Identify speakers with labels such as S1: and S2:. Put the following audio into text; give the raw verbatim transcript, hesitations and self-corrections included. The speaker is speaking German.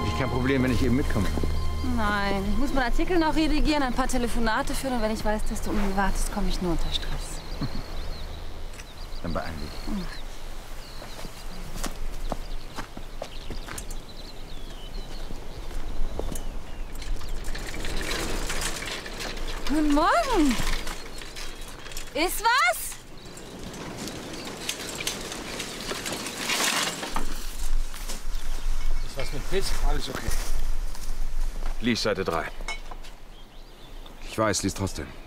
S1: Wirklich kein Problem, wenn ich eben mitkomme.
S2: Nein, ich muss meinen Artikel noch redigieren, ein paar Telefonate führen und wenn ich weiß, dass du um ihn wartest, komme ich nur unter Stress.
S1: Dann beeil dich.
S2: Hm. Guten Morgen. Ist was?
S1: Ist was mit Piss? Alles okay. Lies Seite drei. Ich weiß, lies trotzdem.